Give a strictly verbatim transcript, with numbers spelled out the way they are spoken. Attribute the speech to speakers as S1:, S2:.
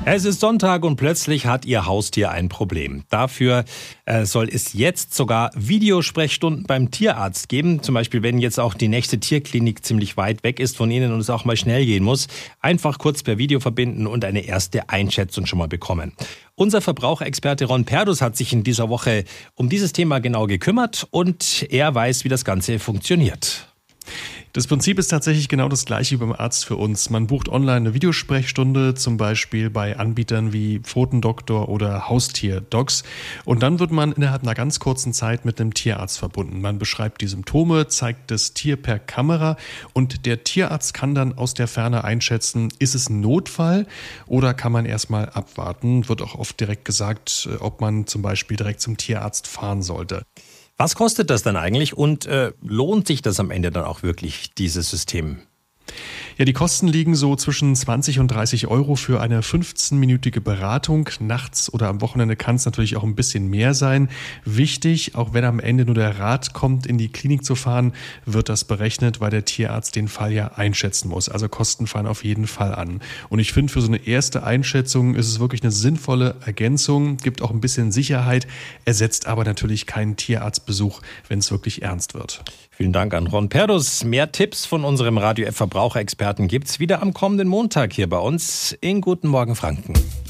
S1: Es ist Sonntag und plötzlich hat Ihr Haustier ein Problem. Dafür äh, soll es jetzt sogar Videosprechstunden beim Tierarzt geben. Zum Beispiel, wenn jetzt auch die nächste Tierklinik ziemlich weit weg ist von Ihnen und es auch mal schnell gehen muss. Einfach kurz per Video verbinden und eine erste Einschätzung schon mal bekommen. Unser Verbraucherexperte Ron Perdus hat sich in dieser Woche um dieses Thema genau gekümmert und er weiß, wie das Ganze funktioniert.
S2: Das Prinzip ist tatsächlich genau das gleiche wie beim Arzt für uns. Man bucht online eine Videosprechstunde, zum Beispiel bei Anbietern wie Pfotendoktor oder Haustierdocs. Und dann wird man innerhalb einer ganz kurzen Zeit mit einem Tierarzt verbunden. Man beschreibt die Symptome, zeigt das Tier per Kamera und der Tierarzt kann dann aus der Ferne einschätzen, ist es ein Notfall oder kann man erstmal abwarten. Wird auch oft direkt gesagt, ob man zum Beispiel direkt zum Tierarzt fahren sollte.
S1: Was kostet das dann eigentlich und äh, lohnt sich das am Ende dann auch wirklich, dieses System?
S2: Ja, die Kosten liegen so zwischen zwanzig und dreißig Euro für eine fünfzehnminütige Beratung. Nachts oder am Wochenende kann es natürlich auch ein bisschen mehr sein. Wichtig, auch wenn am Ende nur der Rat kommt, in die Klinik zu fahren, wird das berechnet, weil der Tierarzt den Fall ja einschätzen muss. Also Kosten fallen auf jeden Fall an. Und ich finde, für so eine erste Einschätzung ist es wirklich eine sinnvolle Ergänzung, gibt auch ein bisschen Sicherheit, ersetzt aber natürlich keinen Tierarztbesuch, wenn es wirklich ernst wird.
S1: Vielen Dank an Ron Perdus. Mehr Tipps von unserem Radio F Verbraucherexperten gibt's wieder am kommenden Montag hier bei uns in Guten Morgen Franken.